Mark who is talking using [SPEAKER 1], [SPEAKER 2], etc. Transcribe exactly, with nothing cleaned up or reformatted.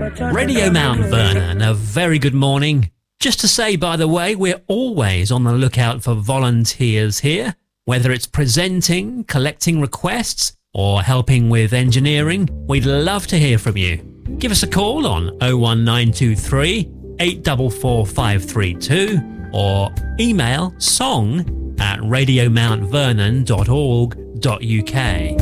[SPEAKER 1] Radio Mount Vernon, a very good morning. Just to say, by the way, we're always on the lookout for volunteers here, whether it's presenting, collecting requests, or helping with engineering. We'd love to hear from you. Give us a call on oh one nine two three, eight four four, five three two or email song at radio mount vernon dot org dot uk.